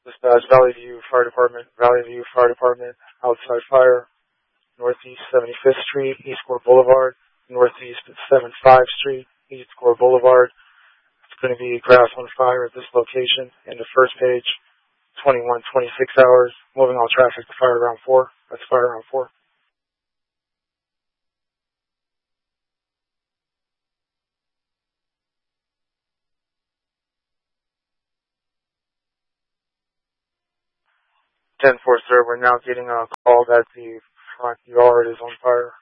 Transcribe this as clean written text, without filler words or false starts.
Dispatch Valley View Fire Department, outside fire, Northeast 75th Street, East Core Boulevard, Northeast 75th Street, East Core Boulevard. It's going to be grass on fire at this location. And the first page, 21:26 hours, moving all traffic to fire around 4. That's fire around 4. Ten four, sir. We're now getting a call that the front yard is on fire.